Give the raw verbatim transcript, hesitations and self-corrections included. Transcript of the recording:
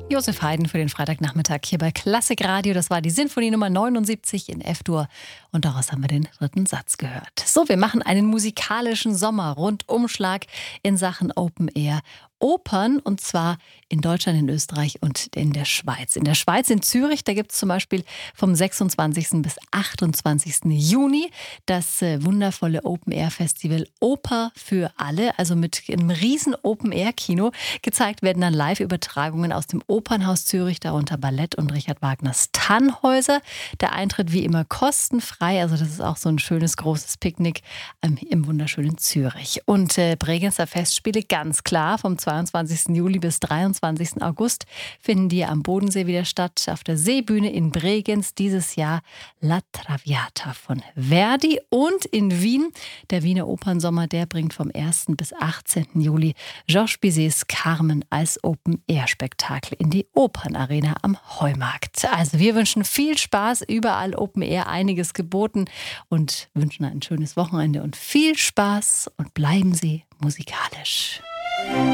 Josef Haydn für den Freitagnachmittag hier bei Klassik Radio. Das war die Sinfonie Nummer neunundsiebzig in F-Dur und daraus haben wir den dritten Satz gehört. So, wir machen einen musikalischen Sommer-Rundumschlag in Sachen Open Air Opern, und zwar in Deutschland, in Österreich und in der Schweiz. In der Schweiz, in Zürich, da gibt es zum Beispiel vom sechsundzwanzigsten bis achtundzwanzigsten Juni das äh, wundervolle Open-Air-Festival Oper für alle, also mit einem riesen Open-Air-Kino. Gezeigt werden dann Live-Übertragungen aus dem Opernhaus Zürich, darunter Ballett und Richard Wagners Tannhäuser. Der Eintritt wie immer kostenfrei, also das ist auch so ein schönes, großes Picknick ähm, im wunderschönen Zürich. Und äh, Bregenzer Festspiele, ganz klar, vom zweiundzwanzigsten Juli bis dreiundzwanzigsten August finden die am Bodensee wieder statt. Auf der Seebühne in Bregenz dieses Jahr La Traviata von Verdi. Und in Wien, der Wiener Opernsommer, der bringt vom ersten bis achtzehnten Juli Georges Bizets Carmen als Open-Air-Spektakel in die Opernarena am Heumarkt. Also wir wünschen viel Spaß, überall Open Air, einiges geboten, und wünschen ein schönes Wochenende und viel Spaß, und bleiben Sie musikalisch.